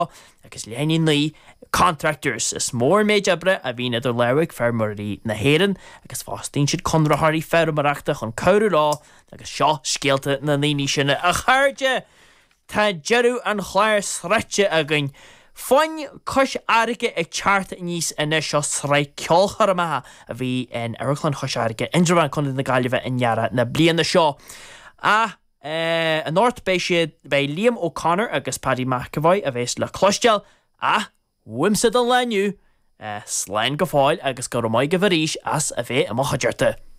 agus léanaí ní contractors is mór méid ebre a bhí idir leabhaigh fermarí na héan agus fástíonn siad conrathirí fermareachta chun cabhrú lá agus seo scéalta na naoine sinna a chairde tá jeú an chláir sreite againn Fáin cos airige ag tearta níos ina seo sraid ceolcharamathe a bhí in Ireland cos airige indrabhain chun na gaiileh inhearra na bliana seo. An North Bay siad bei Liam O'Connor agus Paddy McAvoy a bheits le cloisteal wimsa an leniu sláin go fáil agus go ramáid go bhríis as a bheith am chaidirta.